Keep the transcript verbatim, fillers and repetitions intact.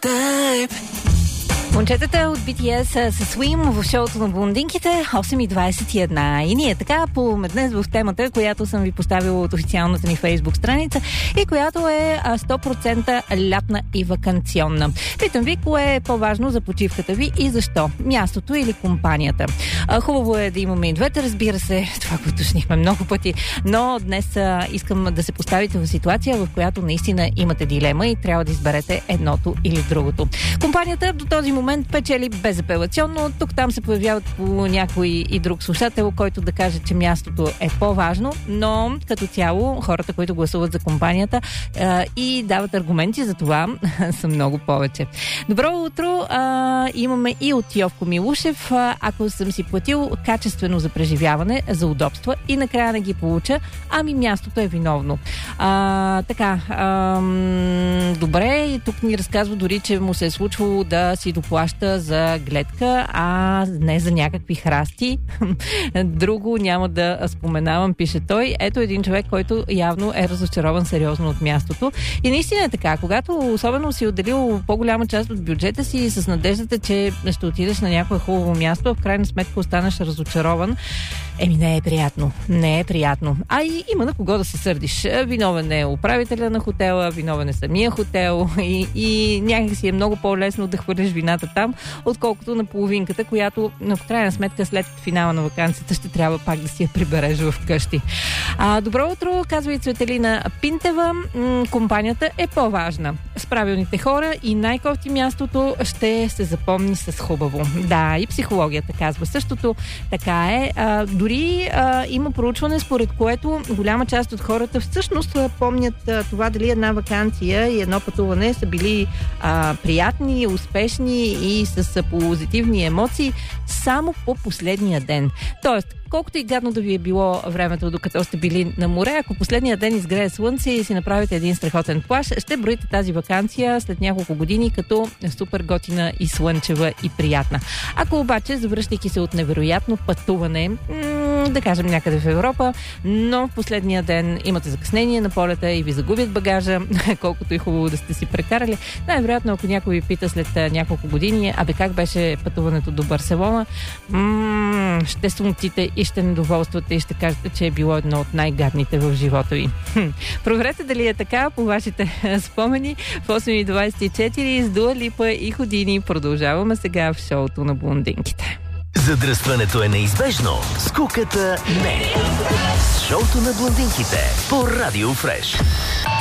Type. Момчетата от би ти ес са Swim в шоуто на блондинките осем и двайсет и една. И ние така по днес в темата, която съм ви поставила от официалната ни фейсбук страница и която е сто процента лятна и ваканционна. Питам ви, кое е по-важно за почивката ви и защо? Мястото или компанията? Хубаво е да имаме и двете, разбира се, това, което шнихме много пъти, но днес искам да се поставите в ситуация, в която наистина имате дилема и трябва да изберете едното или другото. Компанията до този момент момент печели безапелационно. Тук-там се появяват по някой и друг слушател, който да каже, че мястото е по-важно, но като цяло хората, които гласуват за компанията а, и дават аргументи за това, са много повече. Добро утро! А, имаме и от Йовко Милушев. А, ако съм си платил качествено за преживяване, за удобства и накрая не ги получа, ами мястото е виновно. А, така, а, добре, и тук ни разказва дори, че му се е случвало да си доплаща за гледка, а не за някакви храсти. Друго няма да споменавам, пише той. Ето един човек, който явно е разочарован сериозно от мястото. И наистина е така. Когато особено си отделил по-голяма част от бюджета си с надеждата, че ще отидеш на някое хубаво място, а в крайна сметка останеш разочарован, еми не е приятно. Не е приятно. А и има на кого да се сърдиш. Виновен е управителя на хотела, виновен е самия хотел и, и някак си е много по-лесно да хвърлиш вината там, отколкото на половинката, която в крайна сметка след финала на ваканцията ще трябва пак да си я прибереш в къщи. А, добро утро, казва и Цветелина Пинтева. М- компанията е по-важна. С правилните хора и най-кофти мястото ще се запомни с хубаво. Да, и психологията казва същото. Така е. А, дори а, има проучване, според което голяма част от хората всъщност помнят а, това дали една ваканция и едно пътуване са били а, приятни, успешни и с позитивни емоции само по последния ден. Тоест, колкото и гадно да ви е било времето, докато сте били на море, ако последния ден изгрее слънце и си направите един страхотен плаж, ще броите тази ваканция след няколко години като супер готина и слънчева и приятна. Ако обаче, завръщайки се от невероятно пътуване, м- да кажем някъде в Европа, но в последния ден имате закъснение на полета и ви загубят багажа, колкото и хубаво да сте си прекарали, най-вероятно, ако някой ви пита след няколко години, абе как беше пътуването до Барселона, м- ще смутите и ще недоволствате и ще кажете, че е било едно от най-гадните в живота ви. Проверете дали е така по вашите спомени. В осем и двайсет и четири с Дуа Липа и Ходини продължаваме сега в шоуто на блондинките. Задръстването е неизбежно, скуката не. Шоуто на блондинките по Радио Фреш.